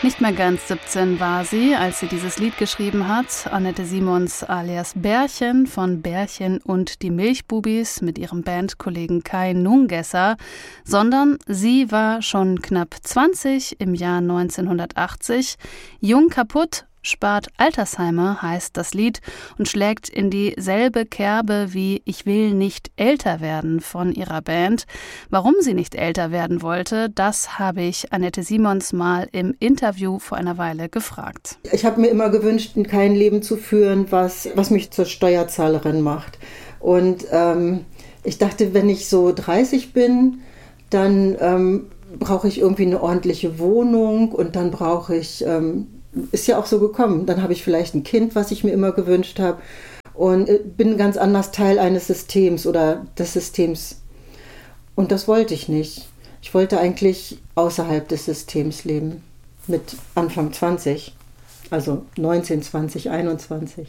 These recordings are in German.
Nicht mehr ganz 17 war sie, als sie dieses Lied geschrieben hat. Annette Simons alias Bärchen von Bärchen und die Milchbubis mit ihrem Bandkollegen Kai Nungesser, sondern sie war schon knapp 20 im Jahr 1980. Jung kaputt, spart Altersheimer heißt das Lied und schlägt in dieselbe Kerbe wie Ich will nicht älter werden von ihrer Band. Warum sie nicht älter werden wollte, das habe ich Annette Simons mal im Interview vor einer Weile gefragt. Ich habe mir immer gewünscht, kein Leben zu führen, was mich zur Steuerzahlerin macht. Und ich dachte, wenn ich so 30 bin, dann brauche ich irgendwie eine ordentliche Wohnung und dann brauche ich... ist ja auch so gekommen. Dann habe ich vielleicht ein Kind, was ich mir immer gewünscht habe und bin ganz anders Teil eines Systems oder des Systems. Und das wollte ich nicht. Ich wollte eigentlich außerhalb des Systems leben. Mit Anfang 20, also 19, 20, 21.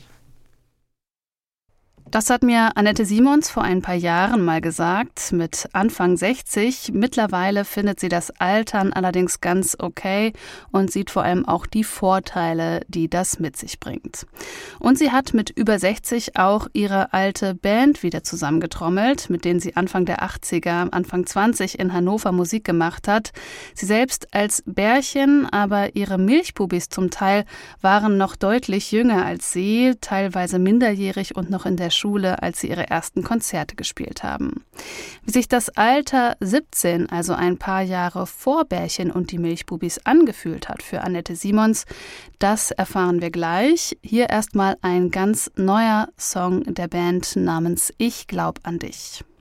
Das hat mir Annette Simons vor ein paar Jahren mal gesagt, mit Anfang 60. Mittlerweile findet sie das Altern allerdings ganz okay und sieht vor allem auch die Vorteile, die das mit sich bringt. Und sie hat mit über 60 auch ihre alte Band wieder zusammengetrommelt, mit denen sie Anfang der 80er, Anfang 20 in Hannover Musik gemacht hat. Sie selbst als Bärchen, aber ihre Milchbubis zum Teil waren noch deutlich jünger als sie, teilweise minderjährig und noch in der Schule, als sie ihre ersten Konzerte gespielt haben. Wie sich das Alter 17, also ein paar Jahre vor Bärchen und die Milchbubis, angefühlt hat für Annette Simons, das erfahren wir gleich. Hier erstmal ein ganz neuer Song der Band namens Ich glaub an dich.